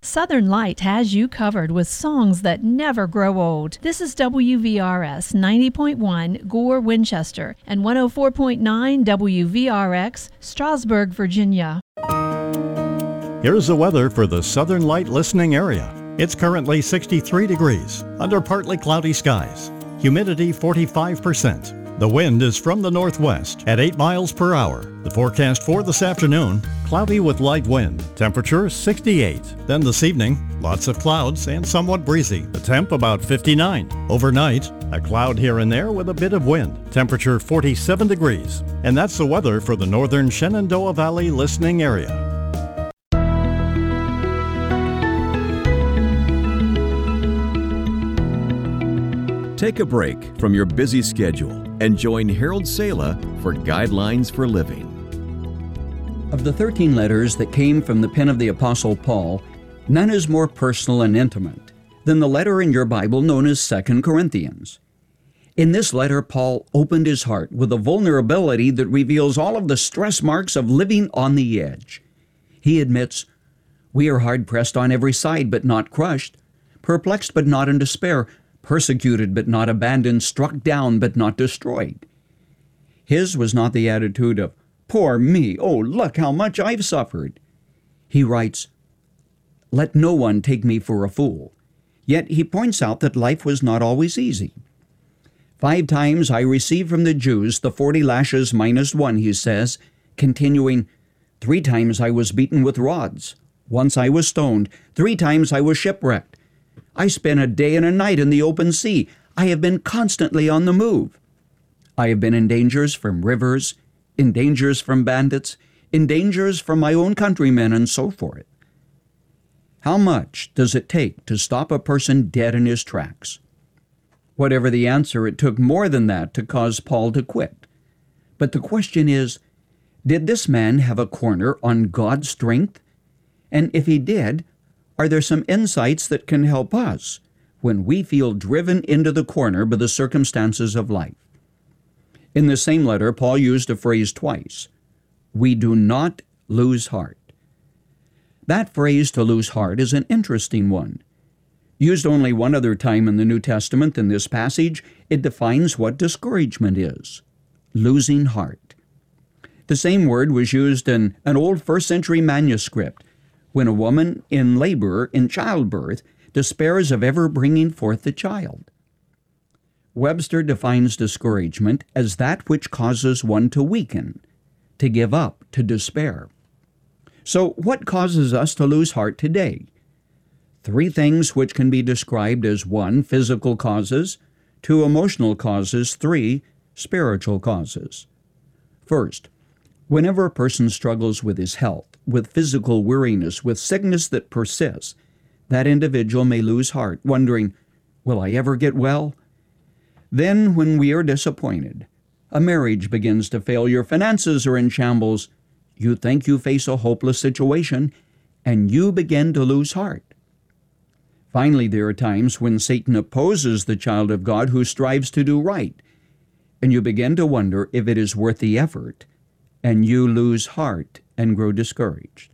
Southern Light has you covered with songs that never grow old. This is WVRS 90.1 Gore, Winchester, and 104.9 WVRX, Strasburg, Virginia. Here's the weather for the Southern Light listening area. It's currently 63 degrees, under partly cloudy skies. Humidity 45%. The wind is from the northwest at 8 miles per hour. The forecast for this afternoon, cloudy with light wind. Temperature 68. Then this evening, lots of clouds and somewhat breezy. The temp about 59. Overnight, a cloud here and there with a bit of wind. Temperature 47 degrees. And that's the weather for the northern Shenandoah Valley listening area. Take a break from your busy schedule and join Harold Sala for Guidelines for Living. Of the 13 letters that came from the pen of the Apostle Paul, none is more personal and intimate than the letter in your Bible known as 2 Corinthians. In this letter, Paul opened his heart with a vulnerability that reveals all of the stress marks of living on the edge. He admits, "We are hard-pressed on every side, but not crushed, perplexed, but not in despair, persecuted but not abandoned, struck down but not destroyed." His was not the attitude of, "Poor me, oh, look how much I've suffered." He writes, "Let no one take me for a fool." Yet he points out that life was not always easy. 5 times I received from the Jews the 40 lashes minus 1, he says, continuing, 3 times I was beaten with rods. Once I was stoned. 3 times I was shipwrecked. I spent a day and a night in the open sea. I have been constantly on the move. I have been in dangers from rivers, in dangers from bandits, in dangers from my own countrymen, and so forth. How much does it take to stop a person dead in his tracks? Whatever the answer, it took more than that to cause Paul to quit. But the question is, did this man have a corner on God's strength? And if he did, are there some insights that can help us when we feel driven into the corner by the circumstances of life? In the same letter, Paul used a phrase twice. We do not lose heart. That phrase, to lose heart, is an interesting one. Used only one other time in the New Testament in this passage, it defines what discouragement is. Losing heart. The same word was used in an old first-century manuscript when a woman in labor, in childbirth, despairs of ever bringing forth a child. Webster defines discouragement as that which causes one to weaken, to give up, to despair. So what causes us to lose heart today? 3 things which can be described as 1, physical causes, 2, emotional causes, 3, spiritual causes. First, whenever a person struggles with his health, with physical weariness, with sickness that persists, that individual may lose heart, wondering, will I ever get well? Then, when we are disappointed, a marriage begins to fail, your finances are in shambles, you think you face a hopeless situation, and you begin to lose heart. Finally, there are times when Satan opposes the child of God who strives to do right, and you begin to wonder if it is worth the effort, and you lose heart and grow discouraged.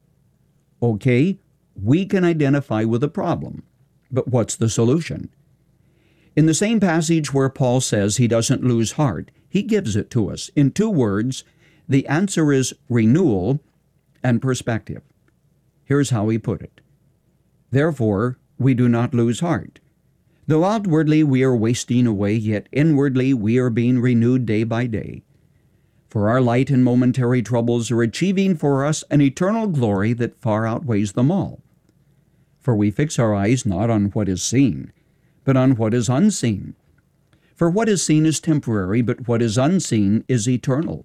Okay, we can identify with the problem, but what's the solution? In the same passage where Paul says he doesn't lose heart, he gives it to us in 2 words. The answer is renewal and perspective. Here's how he put it. Therefore, we do not lose heart. Though outwardly we are wasting away, yet inwardly we are being renewed day by day. For our light and momentary troubles are achieving for us an eternal glory that far outweighs them all. For we fix our eyes not on what is seen, but on what is unseen. For what is seen is temporary, but what is unseen is eternal.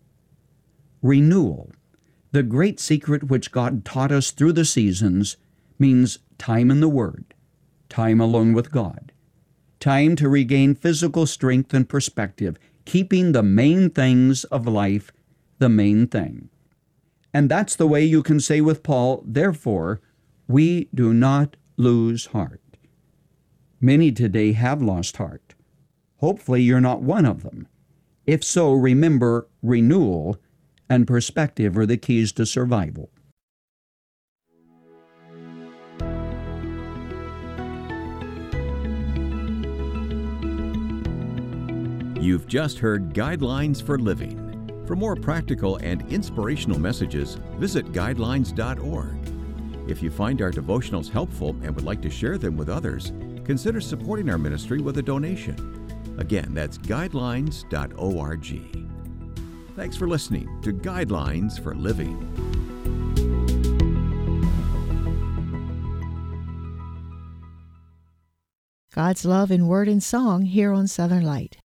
Renewal, the great secret which God taught us through the seasons, means time in the Word, time alone with God, time to regain physical strength and perspective, keeping the main things of life the main thing. And that's the way you can say with Paul, therefore, we do not lose heart. Many today have lost heart. Hopefully you're not one of them. If so, remember, renewal and perspective are the keys to survival. You've just heard Guidelines for Living. For more practical and inspirational messages, visit guidelines.org. If you find our devotionals helpful and would like to share them with others, consider supporting our ministry with a donation. Again, that's guidelines.org. Thanks for listening to Guidelines for Living. God's love in word and song here on Southern Light.